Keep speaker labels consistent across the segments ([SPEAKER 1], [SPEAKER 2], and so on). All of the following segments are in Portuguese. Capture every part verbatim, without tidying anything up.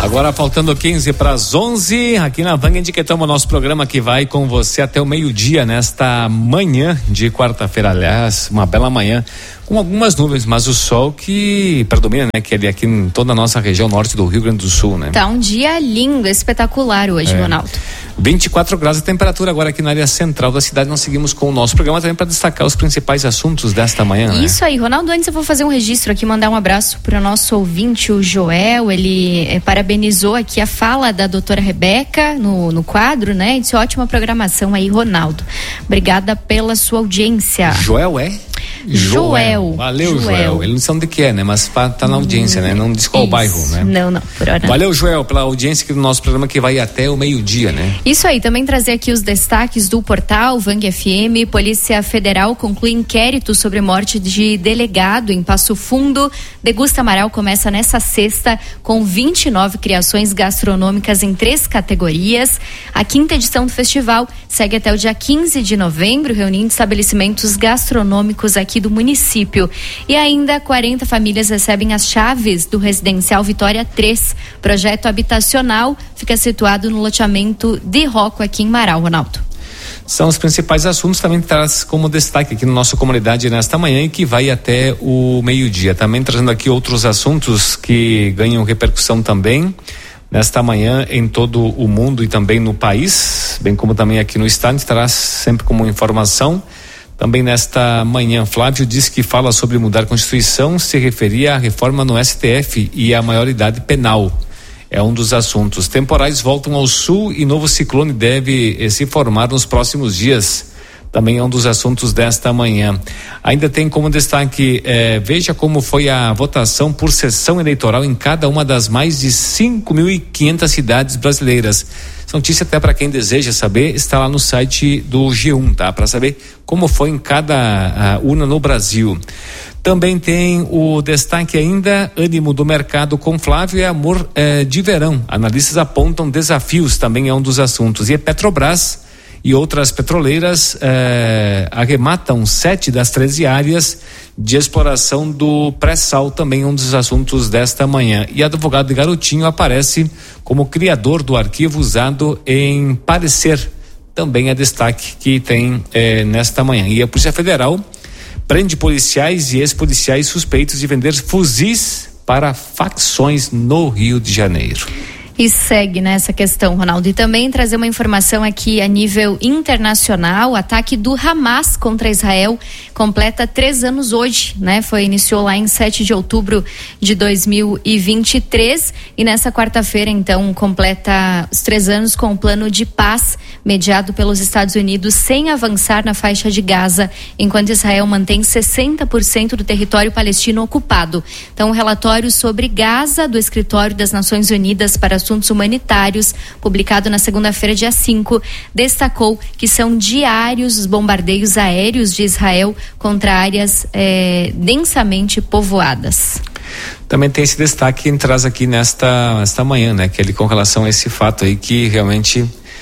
[SPEAKER 1] Agora faltando quinze para as onze, aqui na Vanga Indiquetamos, o nosso programa que vai com você até o meio-dia nesta manhã de quarta-feira, aliás, uma bela manhã com algumas nuvens, mas o sol que predomina, né, que é aqui em toda a nossa região norte do Rio Grande do Sul, né?
[SPEAKER 2] Tá um dia lindo, espetacular hoje, é. Ronaldo.
[SPEAKER 1] vinte e quatro graus a temperatura agora aqui na área central da cidade. Nós seguimos com o nosso programa também para destacar os principais assuntos desta manhã.
[SPEAKER 2] Isso, né? Aí, Ronaldo, antes eu vou fazer um registro aqui, mandar um abraço para o nosso ouvinte, o Joel. Ele é, parabenizou aqui a fala da doutora Rebeca no, no quadro, né? Disse, ótima programação aí, Ronaldo. Obrigada pela sua audiência.
[SPEAKER 1] Joel é?
[SPEAKER 2] Joel. Joel.
[SPEAKER 1] Valeu, Joel. Joel. Ele não sabe de que é, né? Mas tá na audiência, hum, né? Não diz qual isso. bairro, né?
[SPEAKER 2] Não, não, por hora.
[SPEAKER 1] Valeu, Joel, pela audiência aqui do nosso programa que vai até o meio-dia, né?
[SPEAKER 2] Isso aí, também trazer aqui os destaques do portal Vang F M. Polícia Federal conclui inquérito sobre morte de delegado em Passo Fundo. Degusta Amaral começa nessa sexta com vinte e nove criações gastronômicas em três categorias. A quinta edição do festival segue até o dia quinze de novembro, reunindo estabelecimentos gastronômicos aqui do município. E ainda quarenta famílias recebem as chaves do residencial Vitória três. Projeto habitacional fica situado no loteamento de Roco aqui em Marau, Ronaldo.
[SPEAKER 1] São os principais assuntos, também traz como destaque aqui no nosso comunidade nesta manhã e que vai até o meio-dia. Também trazendo aqui outros assuntos que ganham repercussão também nesta manhã em todo o mundo e também no país, bem como também aqui no estado, traz sempre como informação. Também nesta manhã, Flávio disse que fala sobre mudar a Constituição, se referia à reforma no S T F e à maioridade penal. É um dos assuntos. Temporais voltam ao sul e novo ciclone deve eh, se formar nos próximos dias. Também é um dos assuntos desta manhã. Ainda tem como destaque, eh, veja como foi a votação por sessão eleitoral em cada uma das mais de cinco mil e quinhentas cidades brasileiras. Essa notícia, até para quem deseja saber, está lá no site do G um, tá? Para saber como foi em cada uh, urna no Brasil. Também tem o destaque ainda, ânimo do mercado com Flávio e amor eh, de verão. Analistas apontam desafios, também é um dos assuntos. E a Petrobras e outras petroleiras eh, arrematam sete das treze áreas de exploração do pré-sal, também é um dos assuntos desta manhã. E advogado de Garotinho aparece como criador do arquivo usado em parecer, também é destaque que tem eh, nesta manhã. E a Polícia Federal prende policiais e ex-policiais suspeitos de vender fuzis para facções no Rio de Janeiro.
[SPEAKER 2] E segue nessa questão, Ronaldo. E também trazer uma informação aqui a nível internacional. O ataque do Hamas contra Israel completa três anos hoje, né? Foi, iniciou lá em sete de outubro de dois mil e vinte e três e nessa quarta-feira, então, completa os três anos com o plano de paz mediado pelos Estados Unidos sem avançar na faixa de Gaza, enquanto Israel mantém sessenta por cento do território palestino ocupado. Então, o relatório sobre Gaza do Escritório das Nações Unidas para Assuntos Humanitários, publicado na segunda-feira, dia cinco, destacou que são diários os bombardeios aéreos de Israel contra áreas eh, densamente povoadas.
[SPEAKER 1] Também tem esse destaque que a gente traz aqui nesta, nesta manhã, né? Que ele com relação a esse fato aí que realmente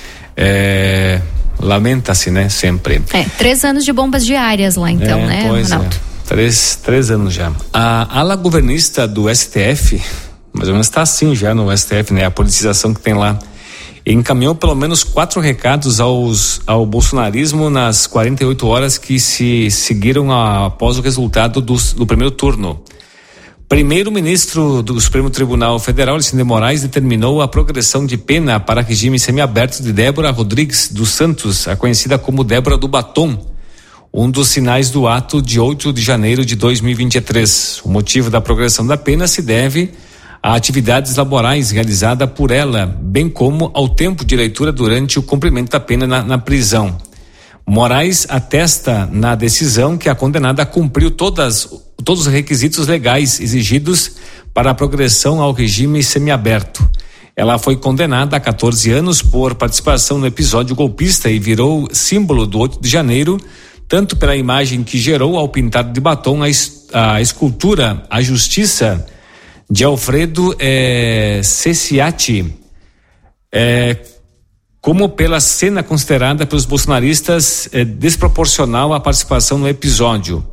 [SPEAKER 1] é, lamenta-se, né? Sempre.
[SPEAKER 2] É, três anos de bombas diárias lá então,
[SPEAKER 1] é,
[SPEAKER 2] né,
[SPEAKER 1] pois
[SPEAKER 2] Ronaldo?
[SPEAKER 1] É. Três, três anos já. A ala governista do S T F, mais ou menos está assim já no S T F, né? A politização que tem lá. Encaminhou pelo menos quatro recados aos, ao bolsonarismo nas quarenta e oito horas que se seguiram a, após o resultado do, do primeiro turno. Primeiro-ministro do Supremo Tribunal Federal, Alexandre de Moraes, determinou a progressão de pena para regime semiaberto de Débora Rodrigues dos Santos, a conhecida como Débora do Batom, um dos sinais do ato de oito de janeiro de dois mil e vinte e três. O motivo da progressão da pena se deve a atividades laborais realizadas por ela, bem como ao tempo de leitura durante o cumprimento da pena na, na prisão. Moraes atesta na decisão que a condenada cumpriu todas, todos os requisitos legais exigidos para a progressão ao regime semiaberto. Ela foi condenada a catorze anos por participação no episódio golpista e virou símbolo do oito de janeiro, tanto pela imagem que gerou ao pintar de batom a, es, a escultura A Justiça de Alfredo eh, Cecciati, eh, como pela cena considerada pelos bolsonaristas eh, desproporcional à participação no episódio.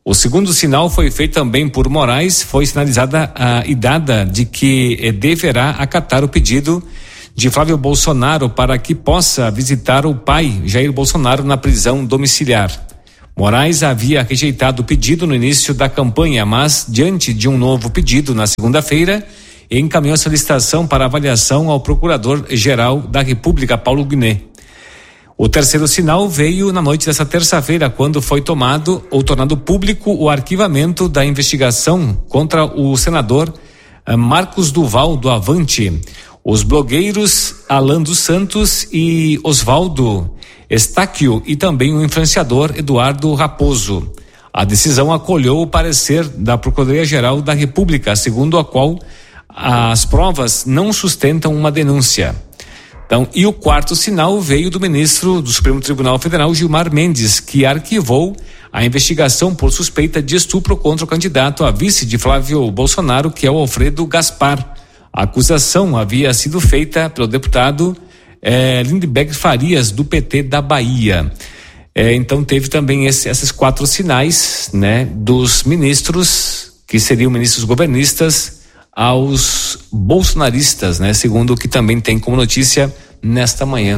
[SPEAKER 1] O segundo sinal foi feito também por Moraes, foi sinalizada a idade de que deverá acatar o pedido de Flávio Bolsonaro para que possa visitar o pai, Jair Bolsonaro, na prisão domiciliar. Moraes havia rejeitado o pedido no início da campanha, mas diante de um novo pedido na segunda-feira, encaminhou a solicitação para avaliação ao Procurador-Geral da República, Paulo Guiné. O terceiro sinal veio na noite dessa terça-feira, quando foi tomado ou tornado público o arquivamento da investigação contra o senador eh, Marcos Duval, do Avante. Os blogueiros Alan dos Santos e Oswaldo Estáquio e também o influenciador Eduardo Raposo. A decisão acolheu o parecer da Procuradoria-Geral da República, segundo a qual as provas não sustentam uma denúncia. Então, e o quarto sinal veio do ministro do Supremo Tribunal Federal, Gilmar Mendes, que arquivou a investigação por suspeita de estupro contra o candidato a vice de Flávio Bolsonaro, que é o Alfredo Gaspar. A acusação havia sido feita pelo deputado eh, Lindbergh Farias, do P T da Bahia. Eh, então teve também esse, esses quatro sinais, né, dos ministros, que seriam ministros governistas, aos bolsonaristas, né? Segundo o que também tem como notícia nesta manhã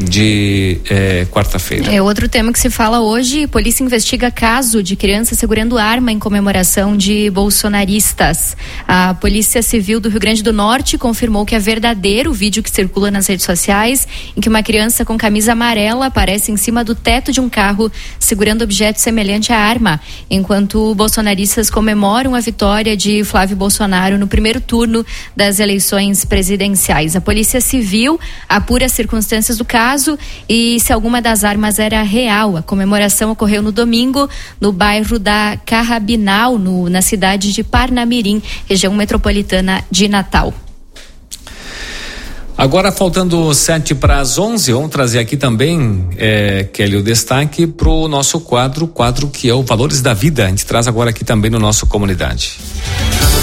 [SPEAKER 1] de eh, quarta-feira.
[SPEAKER 2] É outro tema que se fala hoje. Polícia investiga caso de criança segurando arma em comemoração de bolsonaristas. A Polícia Civil do Rio Grande do Norte confirmou que é verdadeiro o vídeo que circula nas redes sociais, em que uma criança com camisa amarela aparece em cima do teto de um carro segurando objeto semelhante à arma, enquanto bolsonaristas comemoram a vitória de Flávio Bolsonaro no primeiro turno das eleições presidenciais. A Polícia Civil apura as circunstâncias do caso e se alguma das armas era real. A comemoração ocorreu no domingo no bairro da Carrabinal, no, na cidade de Parnamirim, região metropolitana de Natal.
[SPEAKER 1] Agora, faltando sete para as onze, vamos trazer aqui também, é, Kelly, o destaque para o nosso quadro, quadro que é o Valores da Vida. A gente traz agora aqui também no nosso Comunidade.